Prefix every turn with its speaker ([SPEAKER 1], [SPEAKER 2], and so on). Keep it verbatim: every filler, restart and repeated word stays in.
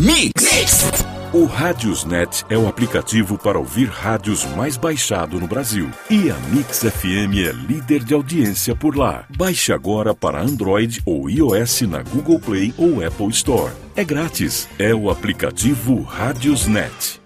[SPEAKER 1] Mix. Mix.
[SPEAKER 2] O Radiosnet é o aplicativo para ouvir rádios mais baixado no Brasil. E a Mix F M é líder de audiência por lá. Baixe agora para Android ou iOS na Google Play ou Apple Store. É grátis. É o aplicativo Radiosnet.